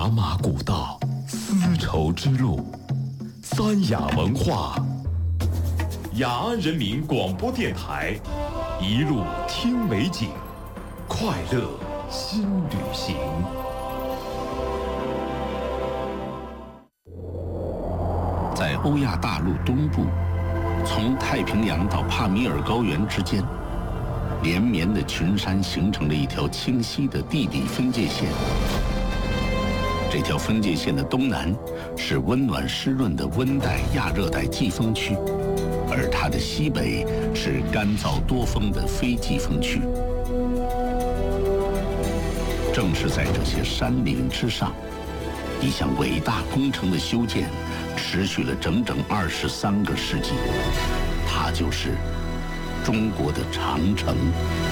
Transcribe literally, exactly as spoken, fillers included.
茶马古道，丝绸之路，三雅文化。雅安人民广播电台，一路听美景，快乐新旅行。 在欧亚大陆东部，从太平洋到帕米尔高原之间，连绵的群山形成了一条清晰的地理分界线。这条分界线的东南是温暖湿润的温带亚热带季风区，而它的西北是干燥多风的非季风区。正是在这些山岭之上，一项伟大工程的修建持续了整整二十三个世纪，它就是中国的长城。